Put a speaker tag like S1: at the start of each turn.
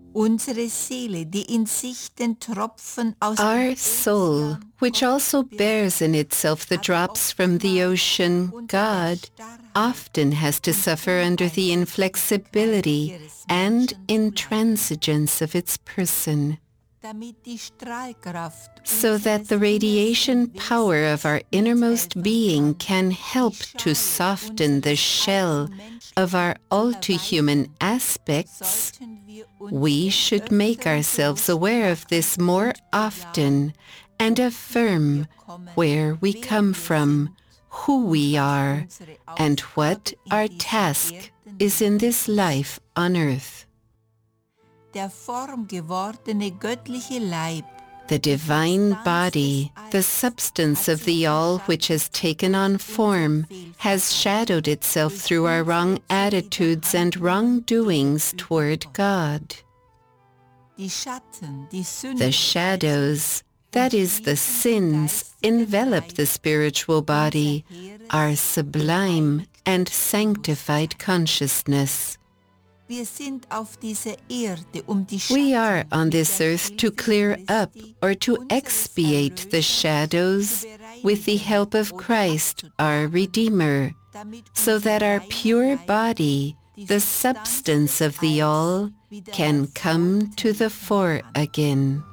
S1: Unsere Seele, die in sich den Tropfen aus dem
S2: Our soul,
S1: Ozean
S2: which also bears in itself the drops from the ocean, God, often has to suffer under the inflexibility and intransigence of its person,
S1: damit die Strahlkraft
S2: so that the radiation power of our innermost being can help to soften the shell of our all-too-human aspects. We should make ourselves aware of this more often and affirm where we come from, who we are, and what our task is in this life on earth.
S1: Der formgewordene göttliche Leib,
S2: The divine body, the substance of the all which has taken on form, has shadowed itself through our wrong attitudes and wrongdoings toward God.
S1: die Schatten, die Sünden,
S2: The shadows, that is, the sins, envelop the spiritual body, our sublime and sanctified consciousness.
S1: Wir sind auf dieser Erde, die
S2: We
S1: Schatten
S2: are on this
S1: mit der
S2: earth to
S1: Hilfe
S2: clear up
S1: Christi,
S2: or to
S1: unseres
S2: expiate the
S1: Erlösers,
S2: shadows
S1: zu bereinigen
S2: with the help of
S1: oder
S2: Christ,
S1: abzutragen,
S2: our Redeemer,
S1: damit
S2: so
S1: unser
S2: that our
S1: reiner
S2: pure
S1: Leib,
S2: body,
S1: die
S2: the
S1: Substanz
S2: substance
S1: des
S2: of the
S1: Alls,
S2: all,
S1: wieder
S2: can come to the
S1: hervortreten
S2: fore
S1: kann.
S2: again.